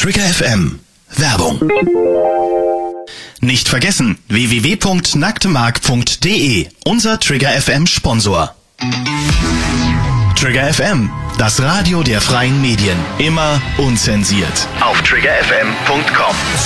Trigger FM. Werbung. Nicht vergessen, www.nacktemark.de, unser Trigger FM Sponsor. Trigger FM, das Radio der freien Medien. Immer unzensiert. Auf triggerfm.com.